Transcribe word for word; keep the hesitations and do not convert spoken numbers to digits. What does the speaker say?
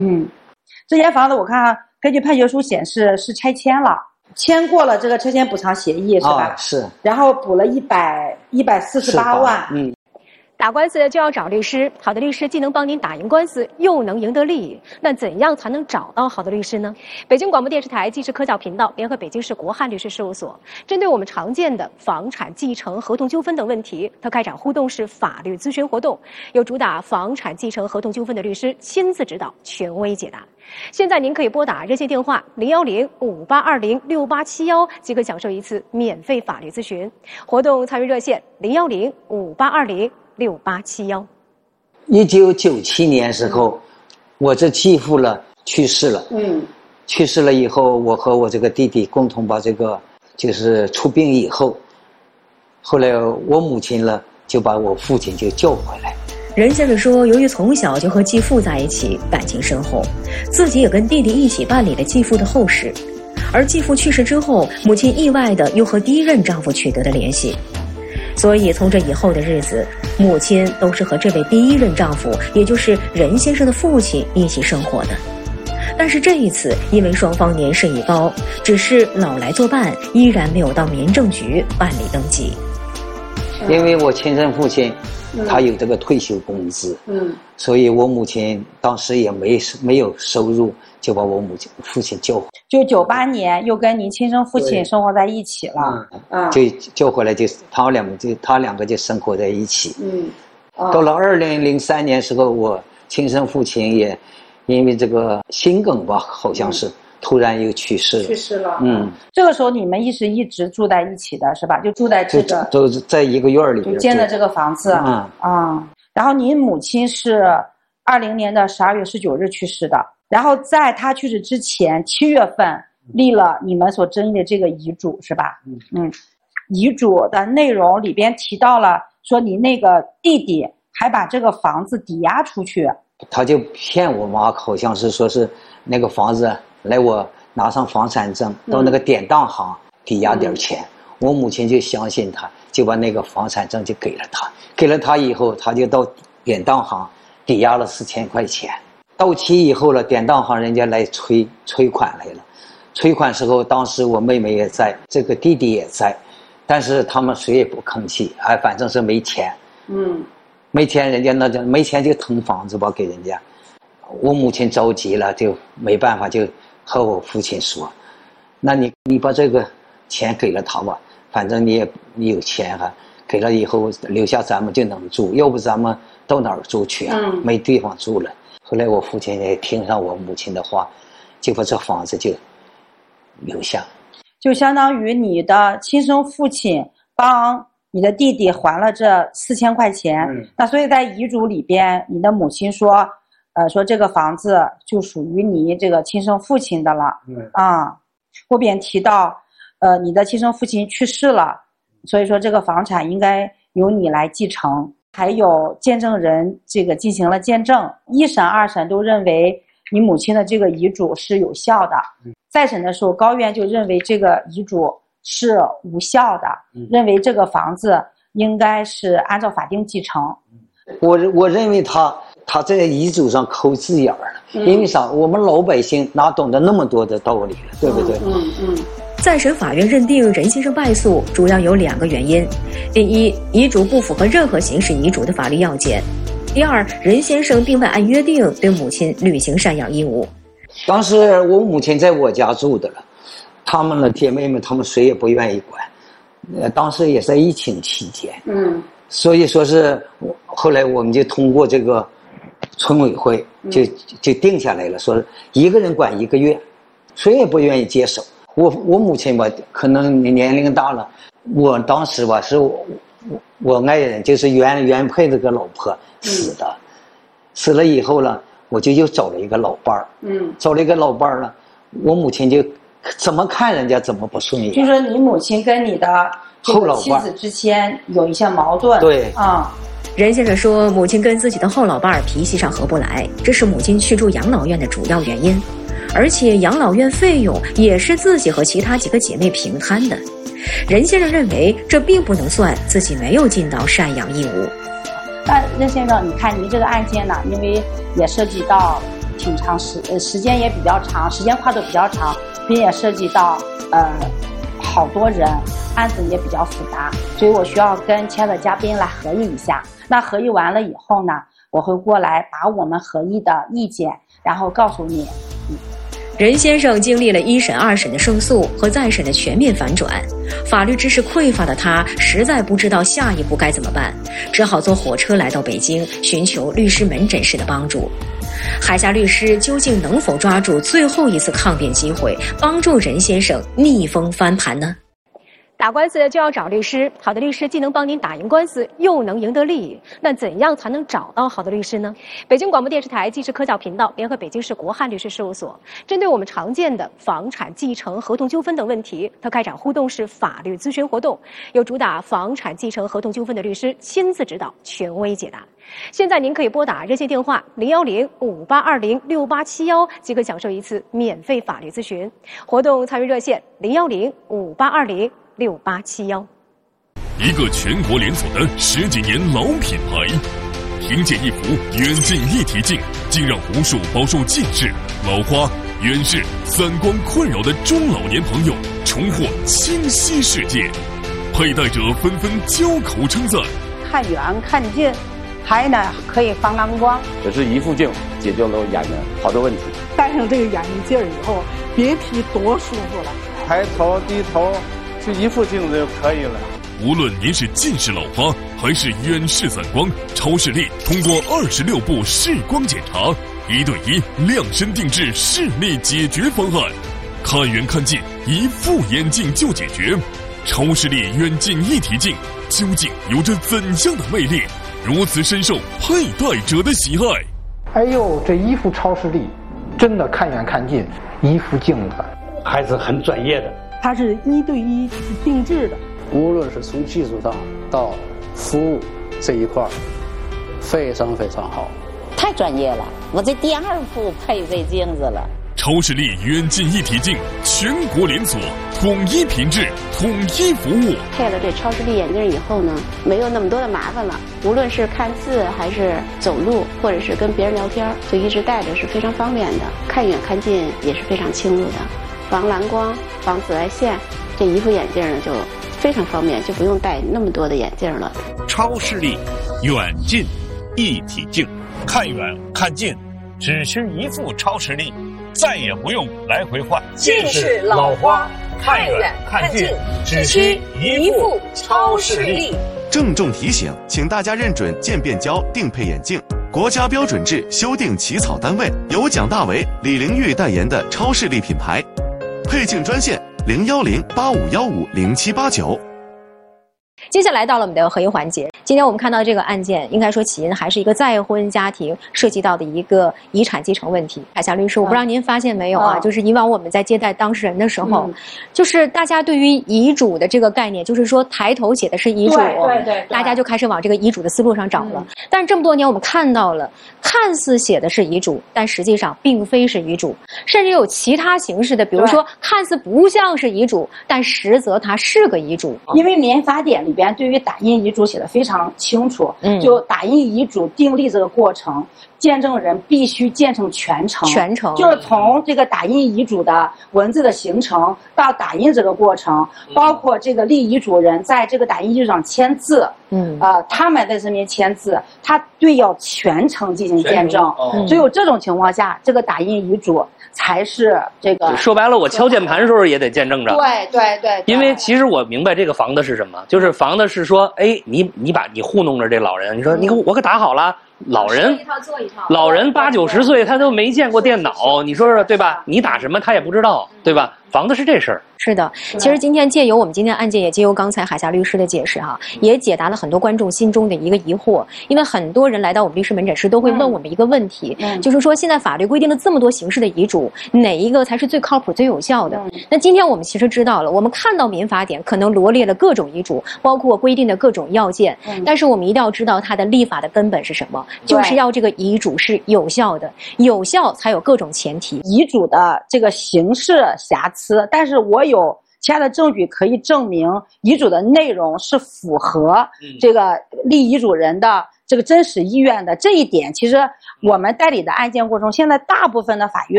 嗯，这间房子我看根据判决书显示是拆迁了，签过了这个拆迁补偿协议是吧？ 啊，是。 然后补了一百一百四十八万。 嗯。 打官司就要找律师，好的律师既能帮您打赢官司，又能赢得利益。那怎样才能找到好的律师呢？北京广播电视台纪实科教频道联合北京市国汉律师事务所，针对我们常见的房产继承、合同纠纷等问题，它开展互动式法律咨询活动，由主打房产继承合同纠纷的律师亲自指导，权威解答。现在您可以拨打热线电话零幺零五八二零六八七幺，即可享受一次免费法律咨询。活动参与热线零幺零五八二零六八七幺。 一九九七年时候，我这继父了去世了。 嗯， 去世了以后，我和我这个弟弟共同把这个就是出殡以后，后来我母亲了就把我父亲就叫回来。 任先生说，由于从小就和继父在一起，感情深厚，自己也跟弟弟一起办理了继父的后事。而继父去世之后，母亲意外的又和第一任丈夫取得了联系。所以从这以后的日子，母亲都是和这位第一任丈夫，也就是任先生的父亲一起生活的。但是这一次，因为双方年事已高，只是老来作伴，依然没有到民政局办理登记。 因为我亲生父亲，嗯、他有这个退休工资，嗯，所以我母亲当时也没没有收入，就把我母亲父亲叫回。 就九八年又跟您亲生父亲生活在一起了， 嗯，就叫回来就他两个就他两个就生活在一起，嗯，哦、到了二零零三年时候，我亲生父亲也因为这个心梗吧，好像是、嗯、突然又去世了， 去世了， 嗯， 这个时候你们一是一直住在一起的是吧？就住在这个都在一个院里边， 就建的这个房子，嗯啊，然后您母亲是二零年的十二月十九日去世的。然后在他去世之前，七月份立了你们所争议的这个遗嘱，是吧？嗯嗯，遗嘱的内容里边提到了说你那个弟弟还把这个房子抵押出去， 他就骗我妈，好像是说是那个房子来我拿上房产证到那个典当行抵押点钱，嗯、我母亲就相信他，就把那个房产证就给了他，给了他以后，他就到典当行抵押了四千块钱。到期以后了，典当行人家来催催款来了，催款时候，当时我妹妹也在，这个弟弟也在，但是他们谁也不吭气，哎，反正是没钱，嗯，没钱，人家那就没钱就腾房子吧给人家。我母亲着急了，就没办法，就和我父亲说：“那你你把这个钱给了他吧，反正你也你有钱哈、啊，给了以后留下咱们就能住，要不咱们到哪儿住去啊？嗯、没地方住了。”后来我父亲也听上我母亲的话，就把这房子就留下， 就相当于你的亲生父亲帮你的弟弟还了这四千块钱。嗯、那所以在遗嘱里边，你的母亲说，呃，说这个房子就属于你这个亲生父亲的了。嗯啊，后边提到，呃，你的亲生父亲去世了，所以说这个房产应该由你来继承。还有见证人这个进行了见证，一审二审都认为你母亲的这个遗嘱是有效的，再审的时候高院就认为这个遗嘱是无效的，认为这个房子应该是按照法定继承。 我我认为他他在遗嘱上抠字眼了，嗯、因为啥？我们老百姓哪懂得那么多的道理了，对不对？ 嗯嗯。嗯再审法院认定任先生败诉，主要有两个原因：第一，遗嘱不符合任何形式遗嘱的法律要件；第二，任先生并未按约定对母亲履行赡养义务。 当时我母亲在我家住的了，她们的姐妹们，她们谁也不愿意管。呃，当时也在疫情期间，嗯，所以说是后来我们就通过这个村委会就就定下来了，说一个人管一个月，谁也不愿意接手。我我母亲吧，可能年龄大了，我当时吧是我我爱人就是原原配这个老婆死的，嗯、死了以后了，我就又找了一个老伴儿，嗯，找了一个老伴儿了，我母亲就怎么看人家怎么不顺眼。 就说你母亲跟你的后老妻子之间有一些矛盾， 对啊。 任先生说，母亲跟自己的后老伴儿脾气上合不来，这是母亲去住养老院的主要原因。而且养老院费用也是自己和其他几个姐妹平摊的。任先生认为这并不能算自己没有尽到赡养义务。 那任先生，你看您这个案件呢，因为也涉及到挺长时，呃，时间也比较长，时间跨度比较长，并且涉及到呃好多人，案子也比较复杂，所以我需要跟亲爱的嘉宾来合议一下。那合议完了以后呢，我会过来把我们合议的意见，然后告诉你。嗯任先生经历了一审、二审的胜诉和再审的全面反转，法律知识匮乏的他实在不知道下一步该怎么办，只好坐火车来到北京，寻求律师门诊室的帮助。海霞律师究竟能否抓住最后一次抗辩机会，帮助任先生逆风翻盘呢？ 打官司就要找律师，好的律师既能帮您打赢官司，又能赢得利益。那怎样才能找到好的律师呢？北京广播电视台既是科教频道联合北京市国汉律师事务所，针对我们常见的房产继承、合同纠纷等问题，它开展互动式法律咨询活动，由主打房产继承、合同纠纷的律师亲自指导，权威解答。现在您可以拨打热线电话零幺零五八二零六八七幺，即可享受一次免费法律咨询。活动参与热线零幺零五八二零六八七幺。 一个全国连锁的十几年老品牌，凭借一幅远近一体镜，竟让无数饱受近视、老花、远视、散光困扰的中老年朋友重获清晰世界。佩戴者纷纷交口称赞： 看远看近，还呢可以防蓝光。 这是一副镜解决了我眼睛好多问题。 戴上这个眼镜以后，别提多舒服了。 抬头低头就一副镜子就可以了。 无论您是近视老花还是远视散光，超视力通过二十六步视光检查，一对一量身定制视力解决方案，看远看近一副眼镜就解决。超视力远近一体镜究竟有着怎样的魅力，如此深受佩戴者的喜爱？ 哎呦，这一副超视力真的看远看近，一副镜子还是很专业的。 它是一对一定制的， 无论是从技术上到服务这一块，非常非常好， 太专业了。我这第二副配这镜子了。 超视力远近一体镜，全国连锁，统一品质，统一服务。 配了这超视力眼镜以后呢，没有那么多的麻烦了。无论是看字还是走路，或者是跟别人聊天，就一直戴着是非常方便的。看远看近也是非常清楚的，防蓝光、防紫外线，这一副眼镜呢就非常方便，就不用戴那么多的眼镜了。 超视力远近一体镜，看远看近只需一副超视力，再也不用来回换。 近视老花看远看近只需一副超视力。 郑重提醒，请大家认准渐变焦定配眼镜，国家标准制修订起草单位，由蒋大为、李玲玉代言的超视力品牌。配镜专线零幺零八五幺五零七八九。 接下来到了我们的合议环节。今天我们看到这个案件，应该说起因还是一个再婚家庭涉及到的一个遗产继承问题。海霞律师，我不知道您发现没有啊，嗯、就是以往我们在接待当事人的时候，嗯、就是大家对于遗嘱的这个概念，就是说抬头写的是遗嘱， 对对 对, 对， 大家就开始往这个遗嘱的思路上找了。嗯、但是这么多年，我们看到了，看似写的是遗嘱，但实际上并非是遗嘱，甚至有其他形式的，比如说看似不像是遗嘱，但实则它是个遗嘱。 因为民法典里边对于打印遗嘱写的非常清楚，嗯，就打印遗嘱订立这个过程，见证人必须见证全程， 全程就是从这个打印遗嘱的文字的形成到打印这个过程，包括这个立遗嘱人在这个打印遗嘱上签字，嗯，呃，他们在这边签字，他对要全程进行见证，嗯、只有这种情况下，这个打印遗嘱才是这个。 说白了，我敲键盘的时候也得见证着。 对对 对, 对。 因为其实我明白这个防的是什么，就是防的是说，哎，你你把你糊弄着这老人，你说你给我给打好了。老人一套做一套， 老人八九十岁，他都没见过电脑，你说说对吧？你打什么他也不知道，对吧？防的是这事儿。 是的，其实今天借由我们今天案件，也借由刚才海霞律师的解释哈，也解答了很多观众心中的一个疑惑。因为很多人来到我们律师门诊室，都会问我们一个问题，嗯、就是说现在法律规定了这么多形式的遗嘱，哪一个才是最靠谱、最有效的？嗯、那今天我们其实知道了，我们看到民法典可能罗列了各种遗嘱，包括规定的各种要件，嗯、但是我们一定要知道它的立法的根本是什么，就是要这个遗嘱是有效的，有效才有各种前提。 遗嘱的这个形式瑕疵，但是我有其他的证据可以证明遗嘱的内容是符合这个立遗嘱人的这个真实意愿的这一点，其实我们代理的案件过程中，现在大部分的法院